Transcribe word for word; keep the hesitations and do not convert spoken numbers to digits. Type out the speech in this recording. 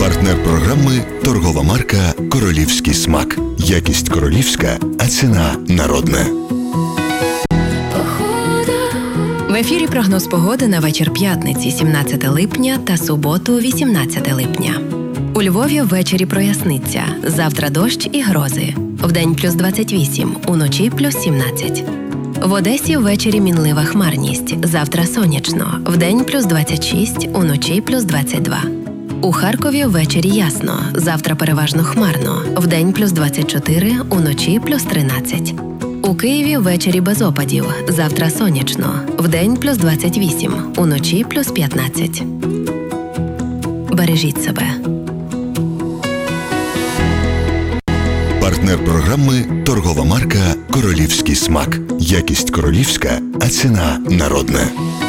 Партнер програми – торгова марка «Королівський смак». Якість королівська, а ціна народна. В ефірі прогноз погоди на вечір п'ятниці, сімнадцяте липня та суботу, вісімнадцяте липня. У Львові ввечері проясниться. Завтра дощ і грози. Вдень плюс двадцять вісім, уночі плюс сімнадцять. В Одесі ввечері мінлива хмарність. Завтра сонячно. Вдень плюс двадцять шість, уночі плюс двадцять два. У Харкові ввечері ясно. Завтра переважно хмарно. Вдень плюс двадцять чотири, уночі плюс тринадцять. У Києві ввечері без опадів. Завтра сонячно. Вдень плюс двадцять вісім, уночі плюс п'ятнадцять. Бережіть себе. Партнер програми – торгова марка «Королівський смак». Якість королівська, а ціна народна.